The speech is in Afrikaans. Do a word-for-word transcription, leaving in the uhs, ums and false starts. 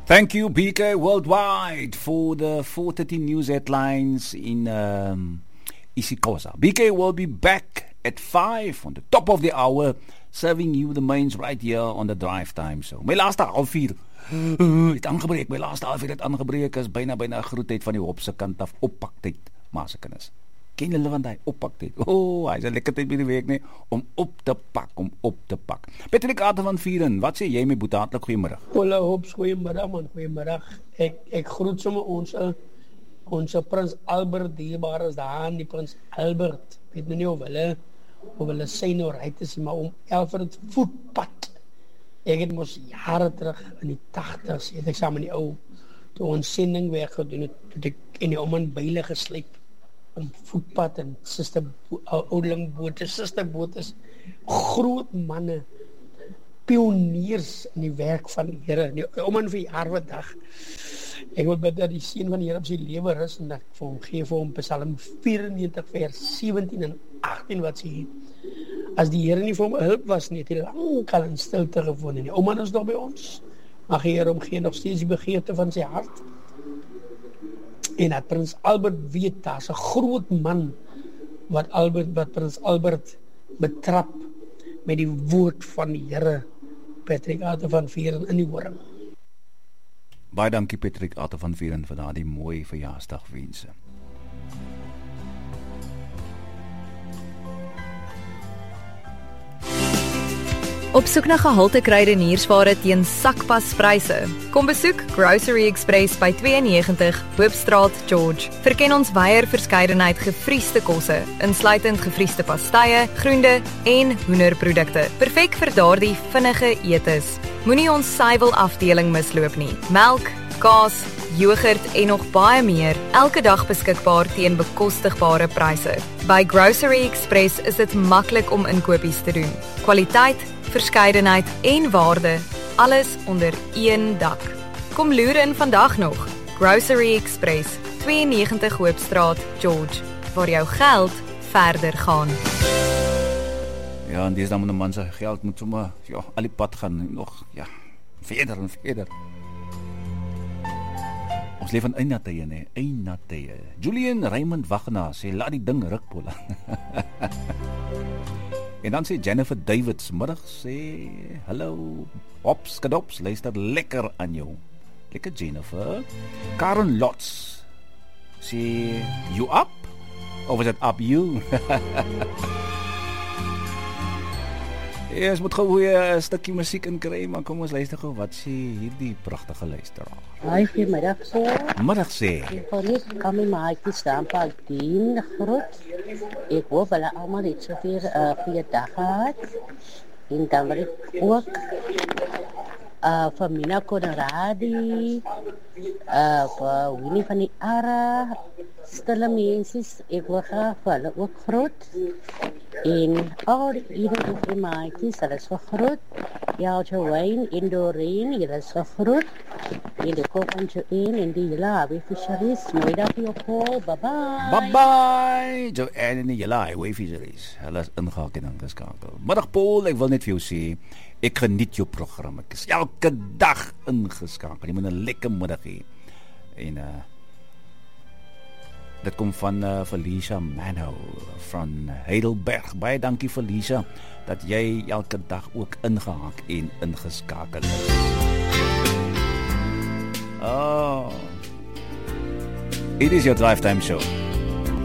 Thank you, B K Worldwide, for the four thirty news headlines in um, isiXhosa. B K will be back at five on the top of the hour, serving you the mains right here on the drive time. So, my laaste halfuur uh, het aangebreek. My laaste halfuur het aangebreek is byna byna 'n groetheid van die Hopse kant af, oppaktijd, maar se kinders. Ken julle van die oppaktijd? Oh, hy is 'n lekker tyd by die week nie, om op te pak, om op te pak. Patrick Arthur van Vieren, wat sê jy my boet? Hartlik goeiemôre. Hola Hops, goeiemiddag man, goeiemiddag. Ek ek groet sommer ons ons prins Albert, dierbaar is daar, die prins Albert. Weet nou nie of hulle of hulle sy nou right is, maar om Alfred voetpad. Ek het mos jare terug in die tachtigs, het ek saam in die ou toe ons sending weggedoen het, toe ek in die oman byle geslyp om voetpad en sister oudeling bote, sisterboot is groot manne, pioniers in die werk van die Here, die oman vir jaar wat dag. Ek wil bid dat die seën van die Here op sy lewe rus en dat ek vir hom gee vir hom Psalm vyf-en-negentig vers sewentien en agttien wat sê, as die Here nie vir hom hulp was nie, het hy lang in stilte gewoon en die oman is nog by ons, mag die Here hom gee nog steeds die begeerte van sy hart. En dat prins Albert weet, daar is 'n groot man wat Albert, wat prins Albert betrap met die woord van die Here. Patrick Arthur van Vieren in die horing. Baie dankie Patrick Arthur van Vieren vir daardie mooi verjaarsdagwense. Op soek na gehalte kruideniersware teen sakpaspryse. Kom besoek Grocery Express by twee negentig Hoopstraat, George. Verken ons wyeer verskeidenheid gevriesde kosse, insluitend gevriesde pastye, groente en hoenderprodukte. Perfek vir daardie vinnige etes. Moenie ons suiwel afdeling misloop nie. Melk, kaas, yoghurt en nog baie meer, elke dag beskikbaar teen bekostigbare pryse. By Grocery Express is dit maklik om inkopies te doen. Kwaliteit, verskeidenheid en waarde, alles onder een dak. Kom loer in vandag nog. Grocery Express, twee negentig Hoopstraat, George, waar jou geld verder gaan. Ja, en deesdae moet 'n man se geld moet sommer ja, al die pad gaan, nog ja, verder en verder. Ons leef in eindnatye, nee, eindnatye. Julian Raymond Wagner sê, laat die ding ruk, Paula. En dan sê Jennifer Davids, middag sê, hallo, hops, kadops, luister lekker aan jou. Lekker Jennifer. Karen Lots sê, you up? Of is it up you? Ja, ons moet gou 'n stukkie musiek inkry, maar kom ons luister gou wat sê hierdie pragtige luisteraar. Hi, goeiemiddag sê. Middag sê. Ek wil net kan my maatjie staan by die groot. Ek hoop hulle almal het so 'n uh, goeie dag gehad. En dan wil ek ook uh, vir Mina Konradi, uh, vir Winnie van die Ara, stille mense, ek wil graag vir hulle ook groot. En al die iedereen die maatjies, hulle is so groot. Ja, Joanne en Doreen, hulle is so groot. En die kop van Joanne en die hele Highway Fisheries. Mooi dag vir jou, Paul. Bye-bye. Bye-bye. Joanne en die hele Highway Fisheries. Hulle is ingehaak en ingeskakel. Middag, Paul. Ek wil net vir jou sê, ek geniet jou program. Ek is elke dag ingeskakel. Jy moet 'n lekker middag hê. En uh dit kom van uh, Felicia Mano van Heidelberg. Baie dankie Felicia dat jy elke dag ook ingehaak en ingeskakel is. Oh. It is your drive time show.